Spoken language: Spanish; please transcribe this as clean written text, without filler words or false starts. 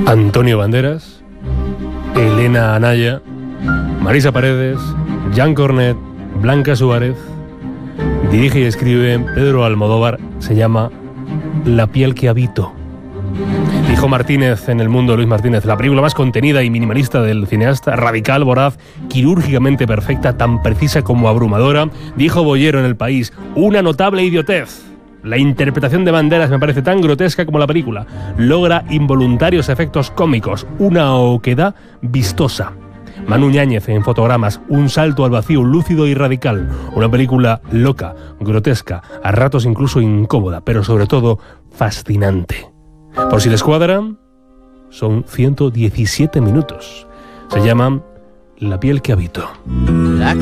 Antonio Banderas, Elena Anaya, Marisa Paredes, Jan Cornet, Blanca Suárez. Dirige y escribe Pedro Almodóvar. Se llama La piel que habito. Dijo Martínez en El Mundo, Luis Martínez, la película más contenida y minimalista del cineasta, radical, voraz, quirúrgicamente perfecta, tan precisa como abrumadora. Dijo Boyero en El País, una notable idiotez. La interpretación de Banderas me parece tan grotesca como la película. Logra involuntarios efectos cómicos, una oquedad vistosa. Manu Ñáñez en Fotogramas, un salto al vacío lúcido y radical. Una película loca, grotesca, a ratos incluso incómoda, pero sobre todo fascinante. Por si les cuadra, son 117 minutos. Se llama La piel que habito.